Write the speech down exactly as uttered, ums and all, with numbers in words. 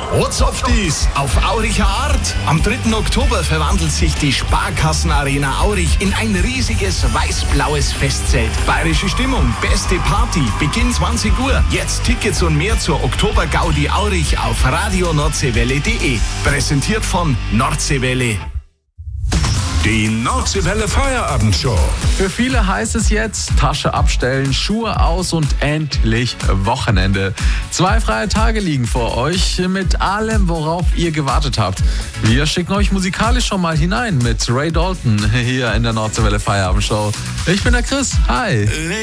What's auf dies? Auf Auricher Art. Am dritten Oktober verwandelt sich die Sparkassenarena Aurich in ein riesiges weiß-blaues Festzelt. Bayerische Stimmung, beste Party, Beginn zwanzig Uhr. Jetzt Tickets und mehr zur Oktober-Gaudi Aurich auf radio nordseewelle punkt de. Präsentiert von Nordseewelle. Die Nordseewelle Feierabendshow. Für viele heißt es jetzt Tasche abstellen, Schuhe aus und endlich Wochenende. Zwei freie Tage liegen vor euch mit allem, worauf ihr gewartet habt. Wir schicken euch musikalisch schon mal hinein mit Ray Dalton hier in der Nordseewelle Feierabendshow. Ich bin der Chris. Hi.